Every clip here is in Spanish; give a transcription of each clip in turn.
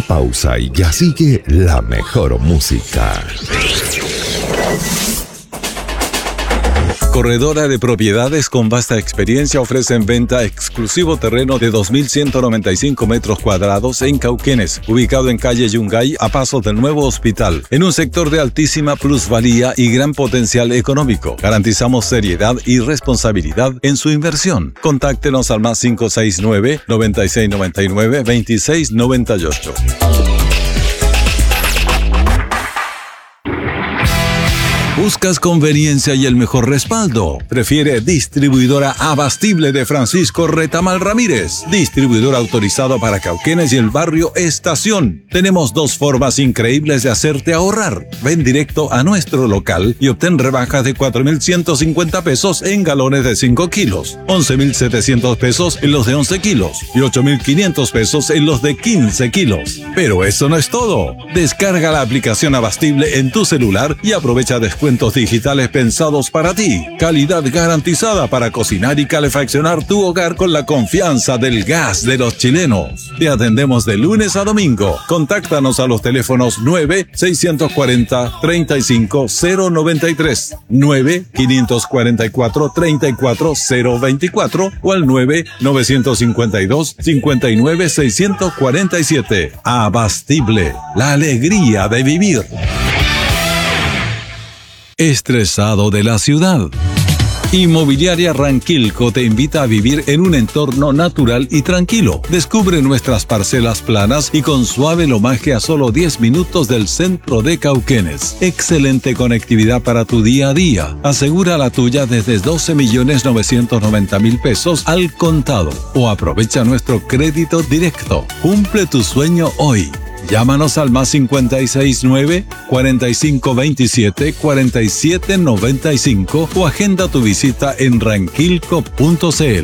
pausa y ya sigue la mejor música. Corredora de Propiedades con vasta experiencia ofrece en venta exclusivo terreno de 2.195 metros cuadrados en Cauquenes, ubicado en calle Yungay, a pasos del nuevo hospital, en un sector de altísima plusvalía y gran potencial económico. Garantizamos seriedad y responsabilidad en su inversión. Contáctenos al más 569-9699-2698. ¿Buscas conveniencia y el mejor respaldo? Prefiere Distribuidora Abastible de Francisco Retamal Ramírez. Distribuidor autorizado para Cauquenes y el barrio Estación. Tenemos dos formas increíbles de hacerte ahorrar. Ven directo a nuestro local y obtén rebajas de 4.150 pesos en galones de 5 kilos, 11.700 pesos en los de 11 kilos y 8.500 pesos en los de 15 kilos. Pero eso no es todo. Descarga la aplicación Abastible en tu celular y aprovecha descuentos digitales pensados para ti. Calidad garantizada para cocinar y calefaccionar tu hogar con la confianza del gas de los chilenos. Te atendemos de lunes a domingo. Contáctanos a los teléfonos 9-640-35093, 9-544-34024 o al 9-952-59647. Abastible, la alegría de vivir. Estresado de la ciudad. Inmobiliaria Ranquilco te invita a vivir en un entorno natural y tranquilo. Descubre nuestras parcelas planas y con suave lomaje a solo 10 minutos del centro de Cauquenes. Excelente conectividad para tu día a día. Asegura la tuya desde 12.990.000 pesos al contado o aprovecha nuestro crédito directo. Cumple tu sueño hoy. Llámanos al más 569-4527-4795 o agenda tu visita en ranquilco.cl.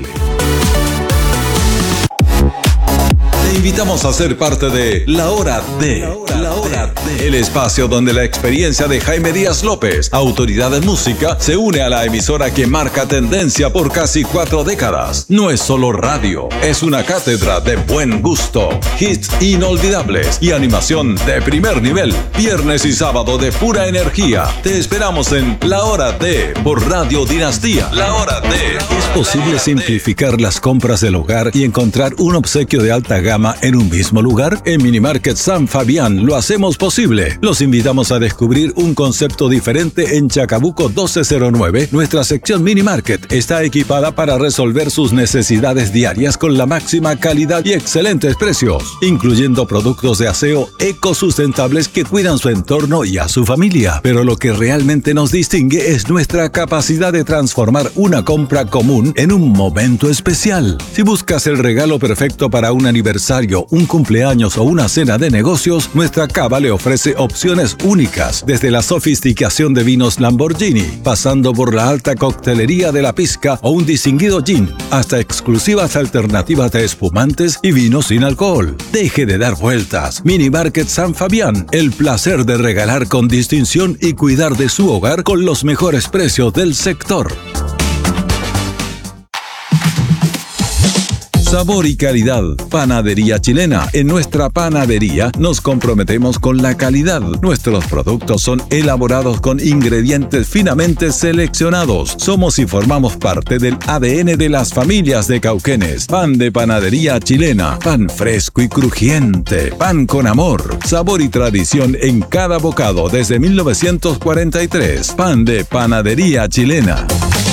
Te invitamos a ser parte de La Hora D. El espacio donde la experiencia de Jaime Díaz López, autoridad en música, se une a la emisora que marca tendencia por casi 4 décadas. No es solo radio, es una cátedra de buen gusto, hits inolvidables y animación de primer nivel. Viernes y sábado de pura energía. Te esperamos en La Hora D por Radio Dinastía. La Hora D. Es posible simplificar las compras del hogar y encontrar un obsequio de alta gama en un mismo lugar. En Minimarket San Fabián lo hacemos posible. Los invitamos a descubrir un concepto diferente en Chacabuco 1209. Nuestra sección Minimarket está equipada para resolver sus necesidades diarias con la máxima calidad y excelentes precios, incluyendo productos de aseo ecosustentables que cuidan su entorno y a su familia. Pero lo que realmente nos distingue es nuestra capacidad de transformar una compra común en un momento especial. Si buscas el regalo perfecto para un aniversario, un cumpleaños o una cena de negocios, nuestra cava le ofrece opciones únicas, desde la sofisticación de vinos Lamborghini, pasando por la alta coctelería de la Pizca o un distinguido gin, hasta exclusivas alternativas de espumantes y vinos sin alcohol. Deje de dar vueltas. Minimarket San Fabián, el placer de regalar con distinción y cuidar de su hogar con los mejores precios del sector. Sabor y calidad. Panadería Chilena. En nuestra panadería nos comprometemos con la calidad. Nuestros productos son elaborados con ingredientes finamente seleccionados. Somos y formamos parte del ADN de las familias de Cauquenes. Pan de Panadería Chilena. Pan fresco y crujiente. Pan con amor, sabor y tradición en cada bocado desde 1943. Pan de Panadería Chilena.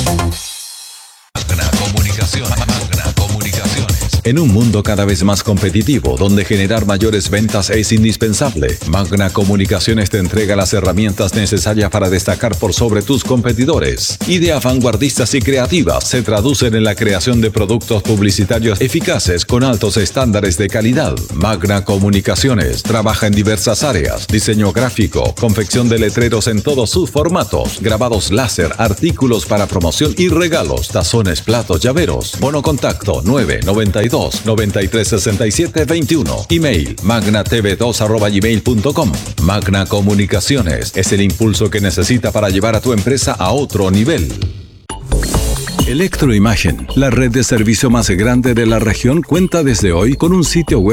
Magna Comunicación. En un mundo cada vez más competitivo, donde generar mayores ventas es indispensable, Magna Comunicaciones te entrega las herramientas necesarias para destacar por sobre tus competidores. Ideas vanguardistas y creativas se traducen en la creación de productos publicitarios eficaces con altos estándares de calidad. Magna Comunicaciones trabaja en diversas áreas: diseño gráfico, confección de letreros en todos sus formatos, grabados láser, artículos para promoción y regalos, tazones, platos, llaveros. Bono contacto 992-936721. Email magnatv2@gmail.com. Magna Comunicaciones es el impulso que necesita para llevar a tu empresa a otro nivel. Electroimagen, la red de servicio más grande de la región, cuenta desde hoy con un sitio web